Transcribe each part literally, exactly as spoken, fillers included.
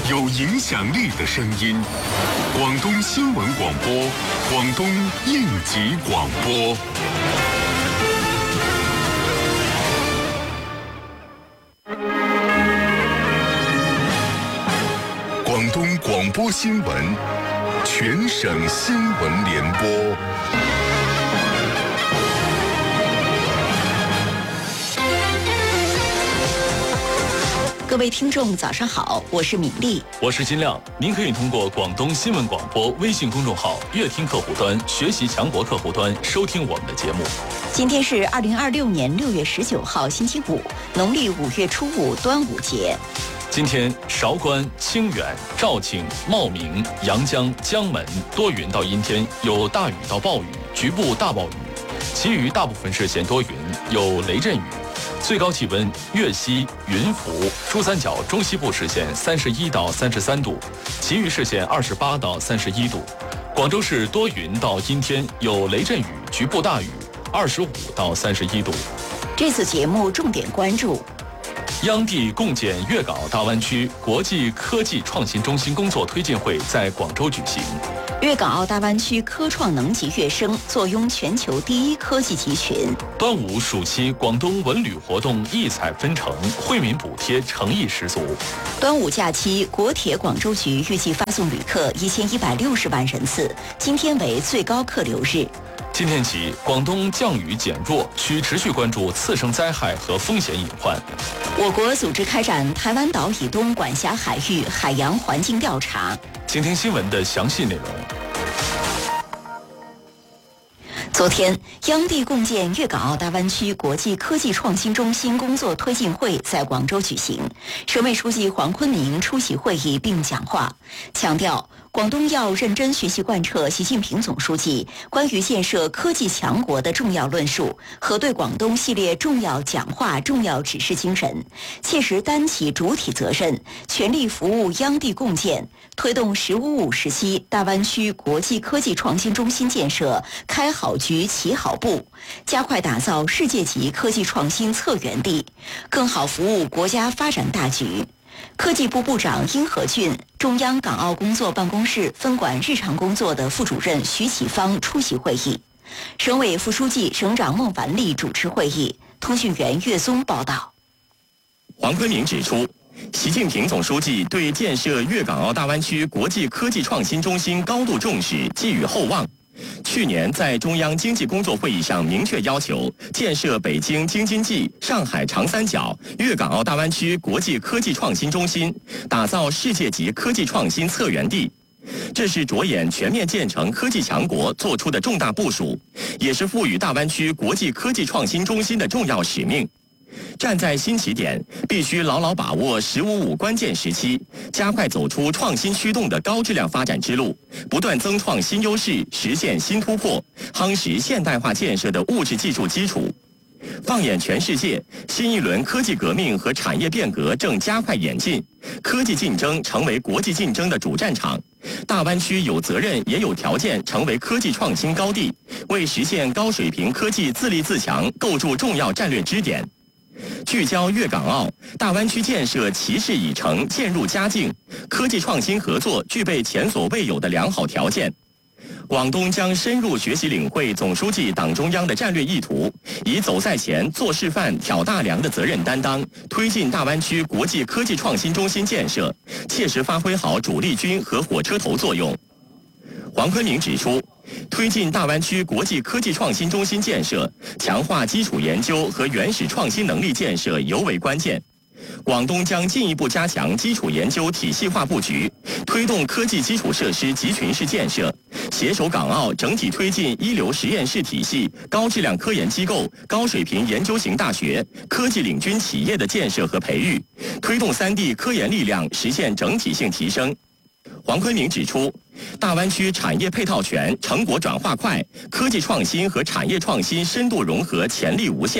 有影响力的声音。广东新闻广播，广东应急广播。广东广播新闻，全省新闻联播。 各位听众早上好，我是敏丽， 我是金亮。您可以通过广东新闻广播微信公众号乐听客户端、学习强国客户端收听我们的节目。 今天是二零二六年六月十九号星期五，农历五月初五端午节。 今天韶关、清远、肇庆、茂名、阳江、江门多云到阴天，有大雨到暴雨，局部大暴雨，其余大部分市县多云，有雷阵雨。最高气温：粤西、云浮、珠三角中西部市县三十一到三十三度，其余市县二十八到三十一度。广州市多云到阴天，有雷阵雨，局部大雨，二十五到三十一度。 这次节目重点关注： 央地共建粤港澳大湾区国际科技创新中心工作推进会在广州举行。 粤港澳大湾区科创能级跃升，坐拥全球第一科技集群。 端午暑期广东文旅活动异彩纷呈，惠民补贴诚意十足。 端午假期，国铁广州局预计发送旅客一千一百六十万人次，今天为最高客流日。 今天起，广东降雨减弱，需持续关注次生灾害和风险隐患。 我国组织开展台湾岛以东管辖海域海洋环境调查。 请听新闻的详细内容。 昨天，央地共建粤港澳大湾区国际科技创新中心工作推进会在广州举行，省委书记黄坤明出席会议并讲话，强调广东要认真学习贯彻习近平总书记关于建设科技强国的重要论述和对广东系列重要讲话、重要指示精神，切实担起主体责任，全力服务央地共建，推动“十五五”时期大湾区国际科技创新中心建设开好局、起好步，加快打造世界级科技创新策源地，更好服务国家发展大局。科技部部长殷和俊、中央港澳工作办公室分管日常工作的副主任徐启芳出席会议，省委副书记、省长孟凡利主持会议。通讯员岳松报道。 黄坤明指出，习近平总书记对建设粤港澳大湾区国际科技创新中心高度重视，寄予厚望。去年在中央经济工作会议上明确要求，建设北京京津冀、上海长三角、粤港澳大湾区国际科技创新中心，打造世界级科技创新策源地。这是着眼全面建成科技强国做出的重大部署，也是赋予大湾区国际科技创新中心的重要使命。站在新起点，必须牢牢把握“十五五”关键时期，加快走出创新驱动的高质量发展之路，不断增创新优势，实现新突破，夯实现代化建设的物质技术基础。放眼全世界，新一轮科技革命和产业变革正加快演进，科技竞争成为国际竞争的主战场。大湾区有责任也有条件成为科技创新高地，为实现高水平科技自立自强构筑重要战略支点。聚焦粤港澳大湾区建设其势已成，渐入佳境，科技创新合作具备前所未有的良好条件。广东将深入学习领会总书记党中央的战略意图，以走在前、做示范、挑大梁的责任担当，推进大湾区国际科技创新中心建设，切实发挥好主力军和火车头作用。黄坤明指出，推进大湾区国际科技创新中心建设，强化基础研究和原始创新能力建设尤为关键。广东将进一步加强基础研究体系化布局，推动科技基础设施集群式建设，携手港澳整体推进一流实验室体系、高质量科研机构、高水平研究型大学、科技领军企业的建设和培育，推动三地科研力量实现整体性提升。黄坤明指出，大湾区产业配套全，成果转化快，科技创新和产业创新深度融合潜力无限。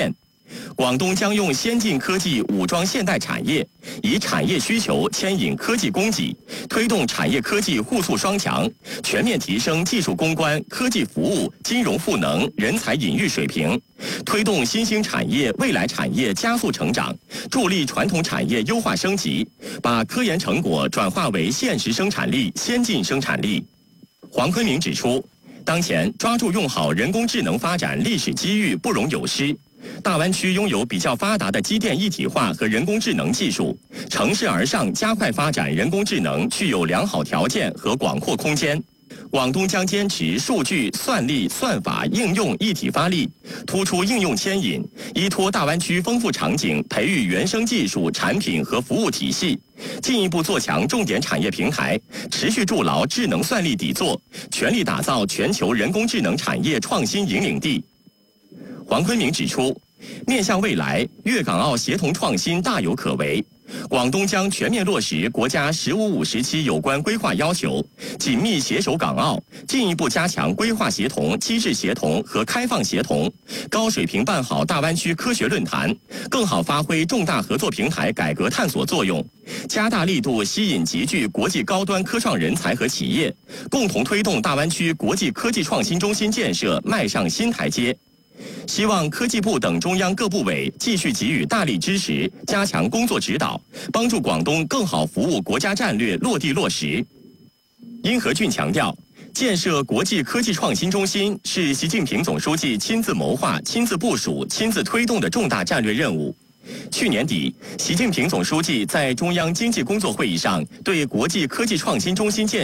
广东将用先进科技武装现代产业，以产业需求牵引科技供给，推动产业科技互促双强，全面提升技术攻关、科技服务、金融赋能、人才引育水平，推动新兴产业、未来产业加速成长，助力传统产业优化升级，把科研成果转化为现实生产力、先进生产力。黄坤明指出，当前抓住用好人工智能发展历史机遇不容有失。大湾区拥有比较发达的机电一体化和人工智能技术，乘势而上加快发展人工智能具有良好条件和广阔空间。广东将坚持数据、算力、算法应用一体发力，突出应用牵引，依托大湾区丰富场景，培育原生技术、产品和服务体系，进一步做强重点产业平台，持续筑牢智能算力底座，全力打造全球人工智能产业创新引领地。黄坤明指出，面向未来，粤港澳协同创新大有可为。广东将全面落实国家“十五五”时期有关规划要求，紧密携手港澳，进一步加强规划协同、机制协同和开放协同，高水平办好大湾区科学论坛，更好发挥重大合作平台改革探索作用，加大力度吸引集聚国际高端科创人才和企业，共同推动大湾区国际科技创新中心建设迈上新台阶。希望科技部等中央各部委继续给予大力支持，加强工作指导，帮助广东更好服务国家战略落地落实。殷和俊强调，建设国际科技创新中心是习近平总书记亲自谋划、亲自部署、亲自推动的重大战略任务。去年底，习近平总书记在中央经济工作会议上对国际科技创新中心建